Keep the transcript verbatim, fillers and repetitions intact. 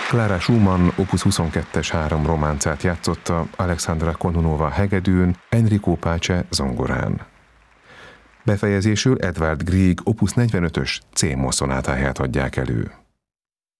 Clara Schumann opus huszonkettes három románcát játszotta Alexandra Kononova hegedűn, Enrico Pace zongorán. Befejezésül Edvard Grieg opus negyvenötös C-moll szonátáját adják elő.